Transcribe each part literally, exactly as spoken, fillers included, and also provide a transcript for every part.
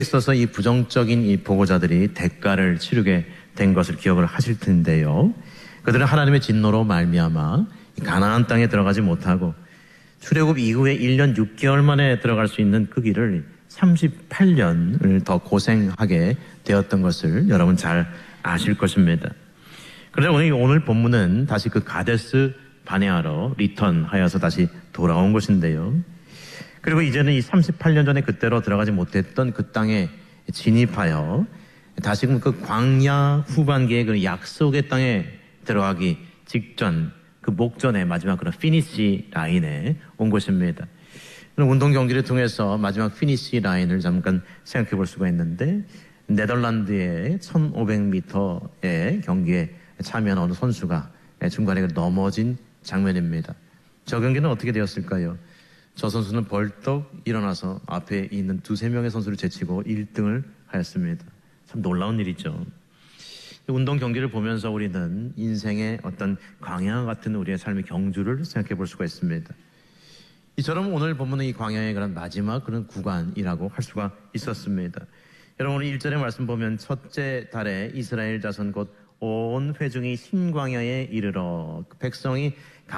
있어서 이 부정적인 이 보고자들이 대가를 치르게 된 것을 기억을 하실 텐데요. 그들은 하나님의 진노로 말미암아 가나안 땅에 들어가지 못하고 출애굽 이후에 일 년 육 개월 만에 들어갈 수 있는 그 길을 삼십팔 년을 더 고생하게 되었던 것을 여러분 잘 아실 것입니다. 그런데 오늘, 오늘 본문은 다시 그 가데스 바네아로 리턴하여서 다시 돌아온 것인데요. 그리고 이제는 이 삼십팔 년 전에 그때로 들어가지 못했던 그 땅에 진입하여 다시금 그 광야 후반기의 그 약속의 땅에 들어가기 직전 그 목전의 마지막 그런 피니시 라인에 온 것입니다. 운동 경기를 통해서 마지막 피니시 라인을 잠깐 생각해 볼 수가 있는데 네덜란드의 천오백 미터의 경기에 참여한 어느 선수가 중간에 넘어진 장면입니다. 저 경기는 어떻게 되었을까요? 저 선수는 벌떡 일어나서 앞에 있는 두세 명의 선수를 제치고 일 등을 하였습니다. 참 놀라운 일이죠. 운동 경기를 보면서 우리는 인생의 어떤 광야 같은 우리의 삶의 경주를 생각해 볼 수가 있습니다. 이처럼 오늘 본문은 이 광야의 그런 마지막 그런 구간이라고 할 수가 있었습니다. 여러분 오늘 일 절의 말씀 보면 첫째 달에 이스라엘 자손 곧 온 회중이 신광야에 이르러 백성이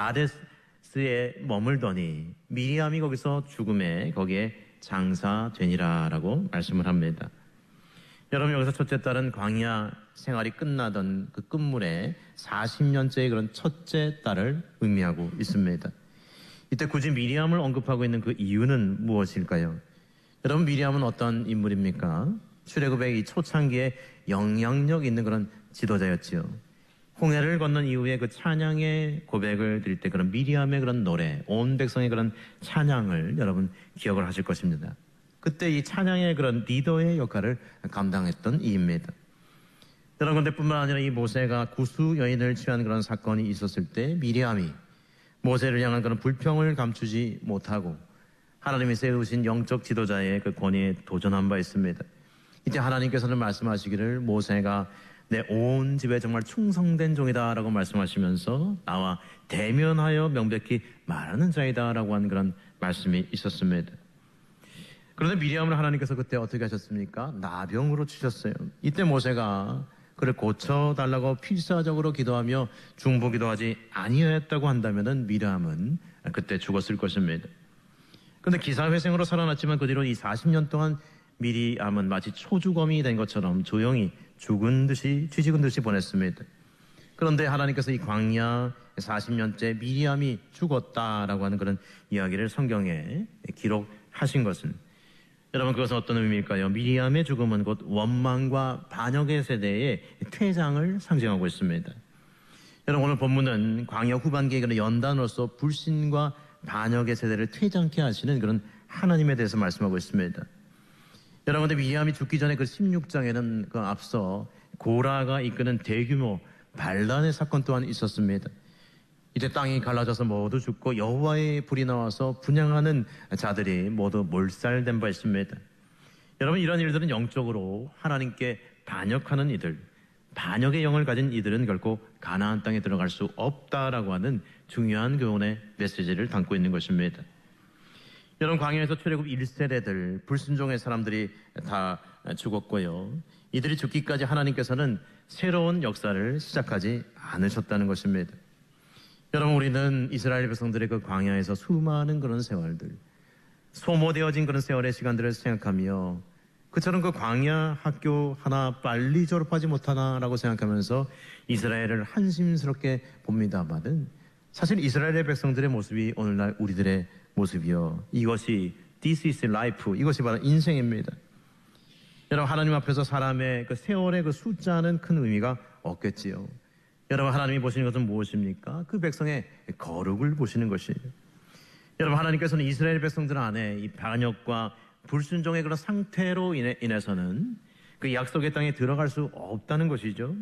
가데스에 머물더니 미리암이 거기서 죽음에 거기에 장사되니라라고 말씀을 합니다. 여러분 여기서 첫째 딸은 광야 생활이 끝나던 그 끝물에 사십 년째의 그런 첫째 딸을 의미하고 있습니다. 이때 굳이 미리암을 언급하고 있는 그 이유는 무엇일까요? 여러분 미리암은 어떤 인물입니까? 출애굽의 이 초창기에 영향력 있는 그런 지도자였지요. 홍해를 건넌 이후에 그 찬양의 고백을 드릴 때 그런 미리암의 그런 노래, 온 백성의 그런 찬양을 여러분 기억을 하실 것입니다. 그때 이 찬양의 그런 리더의 역할을 감당했던 이입니다. 여러분, 근데 뿐만 아니라 이 모세가 구수 여인을 취한 그런 사건이 있었을 때 미리암이 모세를 향한 그런 불평을 감추지 못하고 하나님이 세우신 영적 지도자의 그 권위에 도전한 바 있습니다. 이제 하나님께서는 말씀하시기를 모세가 내 온 집에 정말 충성된 종이다라고 말씀하시면서 나와 대면하여 명백히 말하는 자이다라고 하는 그런 말씀이 있었습니다. 그런데 미리암을 하나님께서 그때 어떻게 하셨습니까? 나병으로 치셨어요. 이때 모세가 그를 고쳐달라고 필사적으로 기도하며 중보기도 하지 아니하였다고 한다면 미리암은 그때 죽었을 것입니다. 그런데 기사회생으로 살아났지만 그 뒤로 이 사십 년 동안 미리암은 마치 초주검이 된 것처럼 조용히 죽은 듯이 뒤죽은 듯이 보냈습니다. 그런데 하나님께서 이 광야 사십 년째 미리암이 죽었다라고 하는 그런 이야기를 성경에 기록하신 것은 여러분 그것은 어떤 의미일까요? 미리암의 죽음은 곧 원망과 반역의 세대의 퇴장을 상징하고 있습니다. 여러분 오늘 본문은 광야 후반기의 그런 연단으로서 불신과 반역의 세대를 퇴장케 하시는 그런 하나님에 대해서 말씀하고 있습니다. 여러분 근데 미리암이 죽기 전에 그 십육 장에는 그 앞서 고라가 이끄는 대규모 반란의 사건 또한 있었습니다. 이때 땅이 갈라져서 모두 죽고 여호와의 불이 나와서 분향하는 자들이 모두 몰살된 바 있습니다. 여러분 이런 일들은 영적으로 하나님께 반역하는 이들, 반역의 영을 가진 이들은 결코 가나안 땅에 들어갈 수 없다라고 하는 중요한 교훈의 메시지를 담고 있는 것입니다. 여러분 광야에서 출애굽 일 세대들 불순종의 사람들이 다 죽었고요. 이들이 죽기까지 하나님께서는 새로운 역사를 시작하지 않으셨다는 것입니다. 여러분 우리는 이스라엘 백성들의 그 광야에서 수많은 그런 세월들, 소모되어진 그런 세월의 시간들을 생각하며 그처럼 그 광야 학교 하나 빨리 졸업하지 못하나라고 생각하면서 이스라엘을 한심스럽게 봅니다마는 사실 이스라엘의 백성들의 모습이 오늘날 우리들의 모습이요. 이것이 This is life. 이것이 바로 인생입니다. 여러분 하나님 앞에서 사람의 그 세월의 그 숫자는 큰 의미가 없겠지요. 여러분 하나님이 보시는 것은 무엇입니까? 그 백성의 거룩을 보시는 것이에요. 여러분 하나님께서는 이스라엘 백성들 안에 이 반역과 불순종의 그런 상태로 인해, 인해서는 그 약속의 땅에 들어갈 수 없다는 것이죠.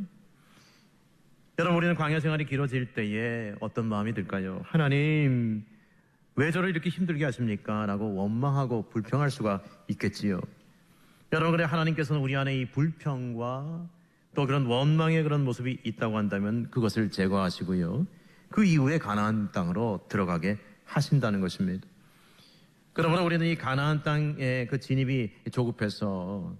여러분 우리는 광야 생활이 길어질 때에 어떤 마음이 들까요? 하나님 왜 저를 이렇게 힘들게 하십니까? 라고 원망하고 불평할 수가 있겠지요. 여러분 그래 하나님께서는 우리 안에 이 불평과 또 그런 원망의 그런 모습이 있다고 한다면 그것을 제거하시고요. 그 이후에 가나안 땅으로 들어가게 하신다는 것입니다. 그러므로 우리는 이 가나안 땅의 그 진입이 조급해서